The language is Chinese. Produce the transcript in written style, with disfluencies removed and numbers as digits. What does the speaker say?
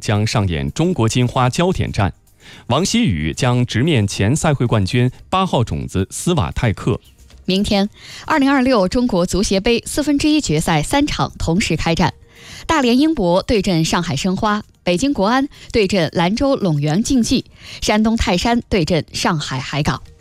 将上演中国金花焦点战，王希雨将直面前赛会冠军8号种子斯瓦泰克。 明天，2026中国足协杯1/4决赛3场同时开战，大连英博对阵上海申花，北京国安对阵兰州陇源竞技，山东泰山对阵上海海港。